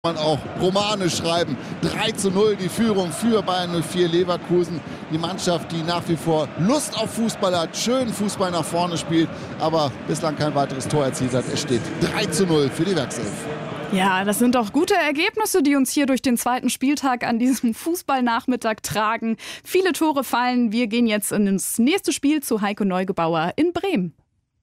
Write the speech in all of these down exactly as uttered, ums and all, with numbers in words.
Man auch Romane schreiben. drei zu null die Führung für Bayern null vier Leverkusen. Die Mannschaft, die nach wie vor Lust auf Fußball hat, schönen Fußball nach vorne spielt, aber bislang kein weiteres Tor erzielt hat. Es steht drei zu null für die Werkself. Ja, das sind doch gute Ergebnisse, die uns hier durch den zweiten Spieltag an diesem Fußballnachmittag tragen. Viele Tore fallen. Wir gehen jetzt ins nächste Spiel zu Heiko Neugebauer in Bremen.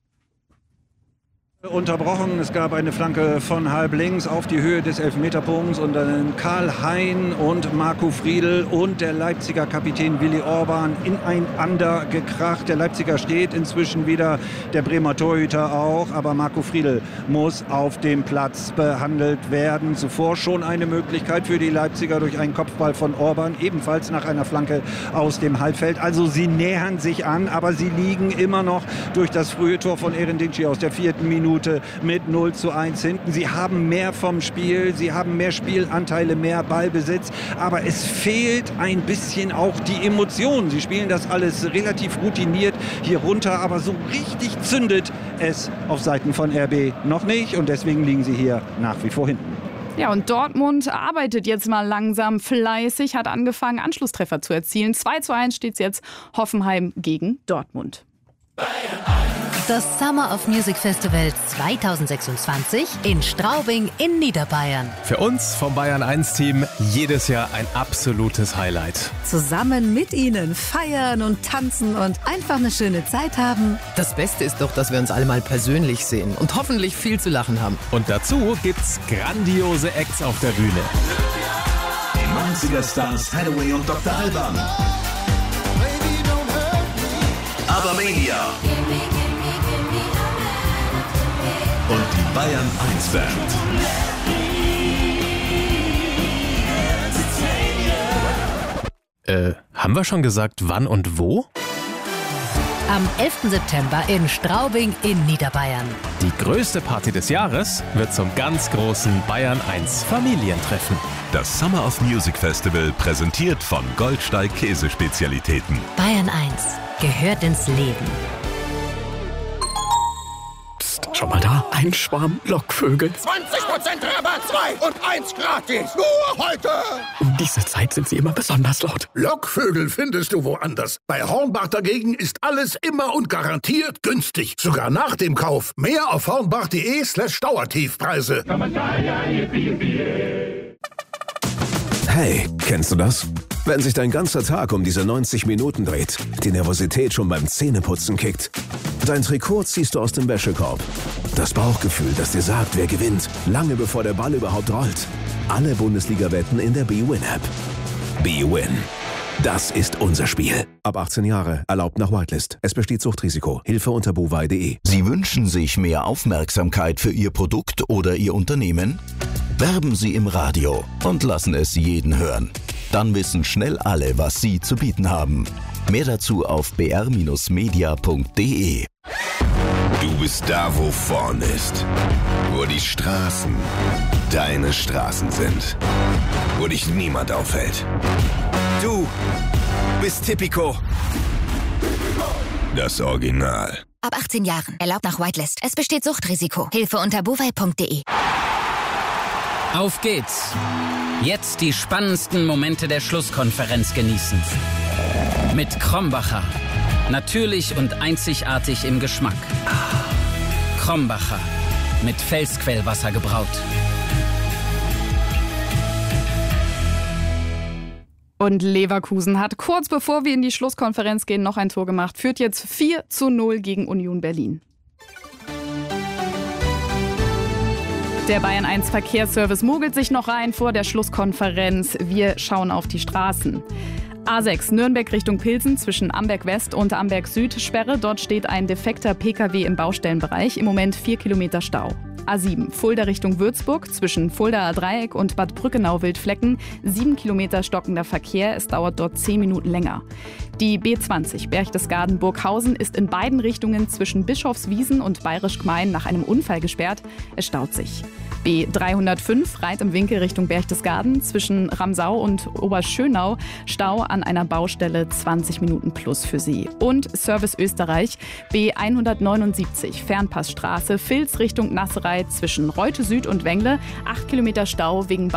Unterbrochen, es gab eine Flanke von halb links auf die Höhe des Elfmeterpunkts und dann Karl Hein und Marco Friedl und der Leipziger Kapitän Willi Orban ineinander gekracht. Der Leipziger steht inzwischen wieder, der Bremer Torhüter auch, aber Marco Friedl muss auf dem Platz behandelt werden. Zuvor schon eine Möglichkeit für die Leipziger durch einen Kopfball von Orban, ebenfalls nach einer Flanke aus dem Halbfeld. Also sie nähern sich an, aber sie liegen immer noch durch das frühe Tor von Erendinci aus der vierten Minute mit null zu eins hinten. Sie haben mehr vom Spiel, sie haben mehr Spielanteile, mehr Ballbesitz, aber es fehlt ein bisschen auch die Emotion. Sie spielen das alles relativ routiniert hier runter, aber so richtig zündet es auf Seiten von R B noch nicht und deswegen liegen sie hier nach wie vor hinten. Ja, und Dortmund arbeitet jetzt mal langsam fleißig, hat angefangen, Anschlusstreffer zu erzielen. zwei zu eins steht es jetzt, Hoffenheim gegen Dortmund. Das Summer of Music Festival zweitausendsechsundzwanzig in Straubing in Niederbayern. Für uns vom Bayern eins Team jedes Jahr ein absolutes Highlight. Zusammen mit Ihnen feiern und tanzen und einfach eine schöne Zeit haben. Das Beste ist doch, dass wir uns alle mal persönlich sehen und hoffentlich viel zu lachen haben. Und dazu gibt's grandiose Acts auf der Bühne. Die neunziger Stars Hathaway und Doktor Alban. Abermania. Und die Bayern eins Band. Äh, haben wir schon gesagt, wann und wo? Am elften September in Straubing in Niederbayern. Die größte Party des Jahres wird zum ganz großen Bayern eins Familientreffen. Das Summer of Music Festival präsentiert von Goldsteig Käsespezialitäten. Bayern eins gehört ins Leben. Schau mal da, ein Schwarm Lockvögel. zwanzig Prozent Rabatt, zwei und eins gratis. Nur heute. Um diese Zeit sind sie immer besonders laut. Lockvögel findest du woanders. Bei Hornbach dagegen ist alles immer und garantiert günstig. Sogar nach dem Kauf. Mehr auf hornbach.de slash Dauertiefpreise. Hey, kennst du das? Wenn sich dein ganzer Tag um diese neunzig Minuten dreht, die Nervosität schon beim Zähneputzen kickt. Dein Trikot ziehst du aus dem Wäschekorb. Das Bauchgefühl, das dir sagt, wer gewinnt, lange bevor der Ball überhaupt rollt. Alle Bundesliga-Wetten in der B-Win-App. B-Win. Das ist unser Spiel. Ab achtzehn Jahre, erlaubt nach Whitelist. Es besteht Suchtrisiko. Hilfe unter bovai punkt de. Sie wünschen sich mehr Aufmerksamkeit für Ihr Produkt oder Ihr Unternehmen? Werben Sie im Radio und lassen es jeden hören. Dann wissen schnell alle, was Sie zu bieten haben. Mehr dazu auf b r Bindestrich media punkt de. Du bist da, wo vorn ist. Wo die Straßen deine Straßen sind. Wo dich niemand aufhält. Du bist Tipico. Das Original. Ab achtzehn Jahren. Erlaubt nach Whitelist. Es besteht Suchtrisiko. Hilfe unter bovai punkt de. Auf geht's. Jetzt die spannendsten Momente der Schlusskonferenz genießen. Mit Krombacher. Natürlich und einzigartig im Geschmack. Krombacher. Mit Felsquellwasser gebraut. Und Leverkusen hat kurz bevor wir in die Schlusskonferenz gehen noch ein Tor gemacht. Führt jetzt vier zu null gegen Union Berlin. Der Bayern eins Verkehrsservice mogelt sich noch rein vor der Schlusskonferenz. Wir schauen auf die Straßen. A sechs Nürnberg Richtung Pilsen zwischen Amberg West und Amberg Süd Sperre. Dort steht ein defekter P K W im Baustellenbereich. Im Moment vier Kilometer Stau. A sieben Fulda Richtung Würzburg zwischen Fuldaer Dreieck und Bad Brückenau Wildflecken. sieben Kilometer stockender Verkehr. Es dauert dort zehn Minuten länger. Die B zwanzig Berchtesgaden Burghausen ist in beiden Richtungen zwischen Bischofswiesen und Bayerisch Gmein nach einem Unfall gesperrt. Es staut sich. B dreihundertfünf Reit im Winkel Richtung Berchtesgaden. Zwischen Ramsau und Oberschönau Stau an einer Baustelle, zwanzig Minuten plus für Sie. Und Service Österreich B hundertneunundsiebzig Fernpassstraße Vils Richtung Nasserei zwischen Reute Süd und Wengle. acht Kilometer Stau wegen